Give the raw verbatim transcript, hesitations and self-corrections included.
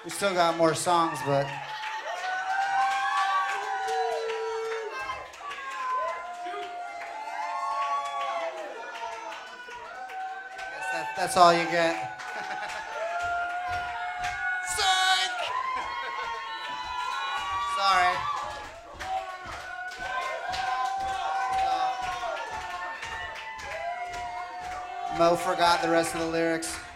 We still got more songs, but guess that, that's all you get. Psych! Sorry. Mo forgot the rest of the lyrics.